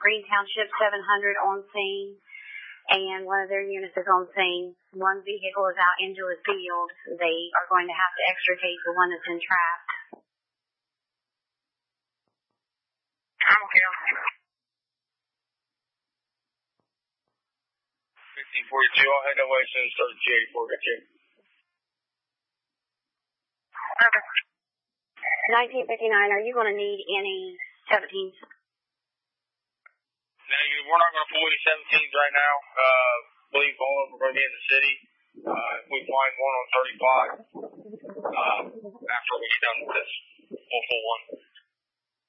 Green Township 700 on scene, and one of their units is on scene. One vehicle is out into the field. They are going to have to extricate the one that's entrapped. I'm okay. 1542, I'll head that way as soon as start G84, got you. Okay. 1959, are you going to need any 17s? Negative. We're not going to pull any 17s right now. Believe all of them are going to be in the city. We find one on 35 after we get done with this. We'll pull one.